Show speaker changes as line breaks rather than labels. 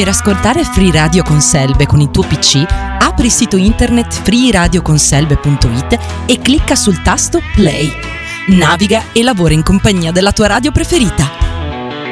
Per ascoltare Free Radio con Selbe con il tuo PC, apri il sito internet freeradioconselbe.it e clicca sul tasto Play. Naviga e lavora in compagnia della tua radio preferita.